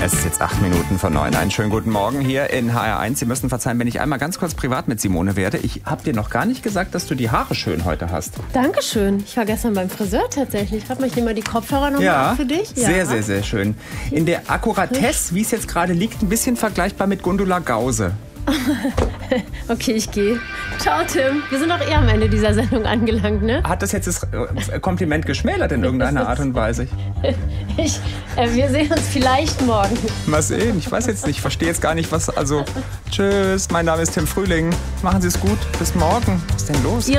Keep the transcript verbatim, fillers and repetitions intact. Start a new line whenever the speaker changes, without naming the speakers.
Es ist jetzt acht Minuten vor neun. Einen schönen guten Morgen hier in H R eins. Sie müssen verzeihen, wenn ich einmal ganz kurz privat mit Simone werde. Ich habe dir noch gar nicht gesagt, dass du die Haare schön heute hast.
Dankeschön. Ich war gestern beim Friseur tatsächlich. Warte mal, ich nehme mal die Kopfhörer nochmal
Ja,
auf für dich. Ja,
sehr, sehr, sehr schön. In der Akkuratesse, wie es jetzt gerade liegt, ein bisschen vergleichbar mit Gundula Gause.
Okay, ich gehe. Ciao, Tim. Wir sind doch eher am Ende dieser Sendung angelangt, ne?
Hat das jetzt das Kompliment geschmälert in irgendeiner Art und Weise?
Ich, äh, wir sehen uns vielleicht morgen.
Mal sehen, ich weiß jetzt nicht, ich verstehe jetzt gar nicht, was, also, tschüss, mein Name ist Tim Frühling, machen Sie es gut, bis morgen, was ist denn los?
Ihre